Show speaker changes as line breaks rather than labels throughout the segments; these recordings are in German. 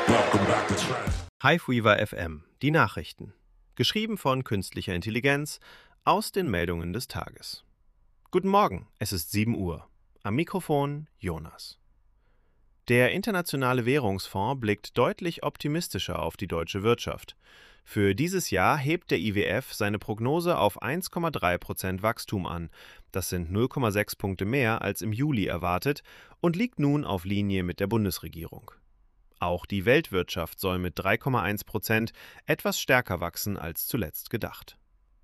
Hiveweaver FM, die Nachrichten. Geschrieben von künstlicher Intelligenz aus den Meldungen des Tages. Guten Morgen, es ist 7 Uhr. Am Mikrofon Jonas. Der Internationale Währungsfonds blickt deutlich optimistischer auf die deutsche Wirtschaft. Für dieses Jahr hebt der IWF seine Prognose auf 1,3% Wachstum an. Das sind 0,6 Punkte mehr als im Juli erwartet und liegt nun auf Linie mit der Bundesregierung. Auch die Weltwirtschaft soll mit 3,1% etwas stärker wachsen als zuletzt gedacht.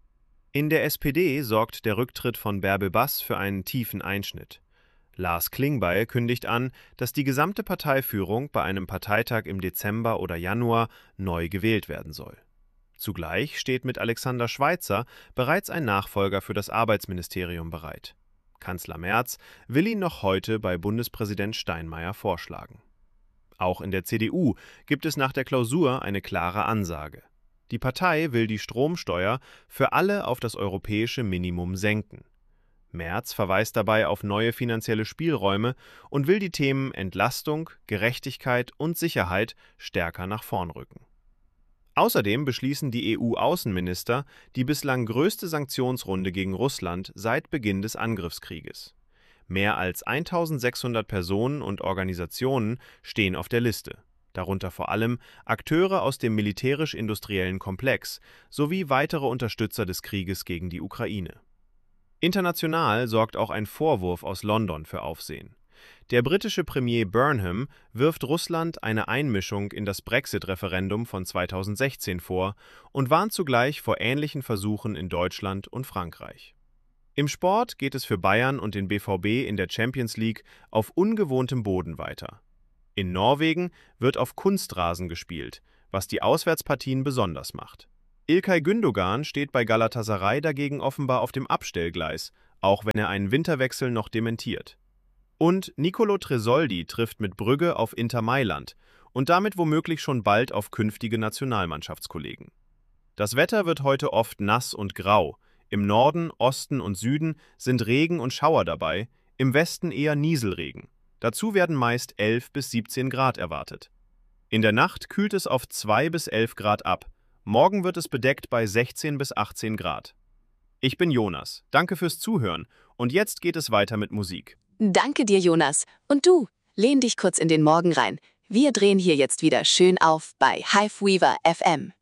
In der SPD sorgt der Rücktritt von Bärbel Bass für einen tiefen Einschnitt. Lars Klingbeil kündigt an, dass die gesamte Parteiführung bei einem Parteitag im Dezember oder Januar neu gewählt werden soll. Zugleich steht mit Alexander Schweitzer bereits ein Nachfolger für das Arbeitsministerium bereit. Kanzler Merz will ihn noch heute bei Bundespräsident Steinmeier vorschlagen. Auch in der CDU gibt es nach der Klausur eine klare Ansage. Die Partei will die Stromsteuer für alle auf das europäische Minimum senken. Merz verweist dabei auf neue finanzielle Spielräume und will die Themen Entlastung, Gerechtigkeit und Sicherheit stärker nach vorn rücken. Außerdem beschließen die EU-Außenminister die bislang größte Sanktionsrunde gegen Russland seit Beginn des Angriffskrieges. Mehr als 1600 Personen und Organisationen stehen auf der Liste, darunter vor allem Akteure aus dem militärisch-industriellen Komplex sowie weitere Unterstützer des Krieges gegen die Ukraine. International sorgt auch ein Vorwurf aus London für Aufsehen. Der britische Premier Burnham wirft Russland eine Einmischung in das Brexit-Referendum von 2016 vor und warnt zugleich vor ähnlichen Versuchen in Deutschland und Frankreich. Im Sport geht es für Bayern und den BVB in der Champions League auf ungewohntem Boden weiter. In Norwegen wird auf Kunstrasen gespielt, was die Auswärtspartien besonders macht. İlkay Gündoğan steht bei Galatasaray dagegen offenbar auf dem Abstellgleis, auch wenn er einen Winterwechsel noch dementiert. Und Nicolo Tresoldi trifft mit Brügge auf Inter Mailand und damit womöglich schon bald auf künftige Nationalmannschaftskollegen. Das Wetter wird heute oft nass und grau. Im Norden, Osten und Süden sind Regen und Schauer dabei, im Westen eher Nieselregen. Dazu werden meist 11 bis 17 Grad erwartet. In der Nacht kühlt es auf 2 bis 11 Grad ab. Morgen wird es bedeckt bei 16 bis 18 Grad. Ich bin Jonas. Danke fürs Zuhören. Und jetzt geht es weiter mit Musik.
Danke dir, Jonas. Und du, lehn dich kurz in den Morgen rein. Wir drehen hier jetzt wieder schön auf bei Hiveweaver FM.